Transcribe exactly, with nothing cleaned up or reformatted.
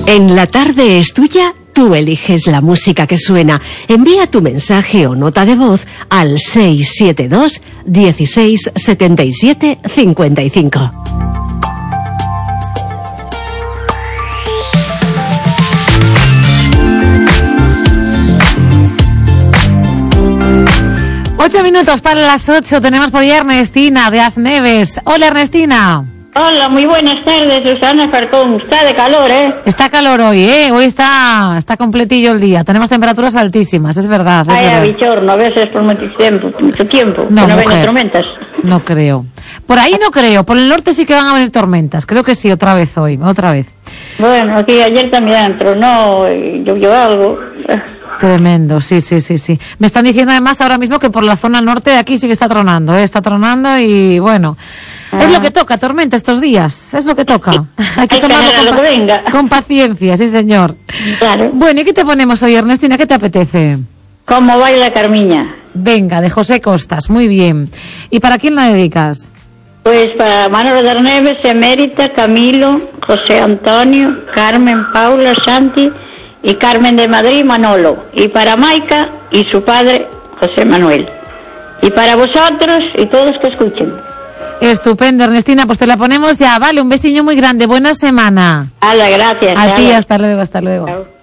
En La Tarde es Tuya, tú eliges la música que suena. Envía tu mensaje o nota de voz al seis siete dos, dieciséis, setenta y siete, cincuenta y cinco. Ocho minutos para las ocho, tenemos por ahí a Ernestina de Asneves. Hola, Ernestina. Hola, muy buenas tardes, Susana Farcón. Está de calor, ¿eh? Está calor hoy, ¿eh? Hoy está está completillo el día. Tenemos temperaturas altísimas, es verdad. Es Ay, verdad. a bichorno, a veces por mucho tiempo, mucho tiempo. No, que no mujer. vengan tormentas. No creo. Por ahí no creo. Por el norte sí que van a venir tormentas. Creo que sí, otra vez hoy, otra vez. Bueno, aquí ayer también tronó y llovió algo. Tremendo, sí, sí, sí, sí. Me están diciendo además ahora mismo que por la zona norte de aquí sí que está tronando, ¿eh? Está tronando y bueno... Ah. Es lo que toca, tormenta estos días, es lo que toca. Hay que Hay tomarlo que con, lo pa- que venga. con paciencia, sí señor. Claro. Bueno, ¿y qué te ponemos hoy, Ernestina? ¿Qué te apetece? ¿Cómo baila Carmiña? Venga, de José Costas, muy bien. ¿Y para quién la dedicas? Pues para Manolo de Arneves, Emérita, Camilo, José Antonio, Carmen, Paula, Santi y Carmen de Madrid, Manolo. Y para Maica y su padre, José Manuel. Y para vosotros y todos que escuchen. Estupendo, Ernestina, pues te la ponemos ya. Vale, un besiño muy grande, buena semana. Hala, gracias. A ti, hala. hasta luego, hasta luego. Chao.